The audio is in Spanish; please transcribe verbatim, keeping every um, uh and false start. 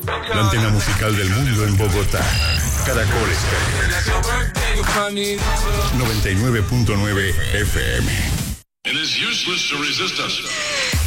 La antena musical del mundo en Bogotá. Caracol Estéreo. noventa y nueve punto nueve F M. It is useless to resist us.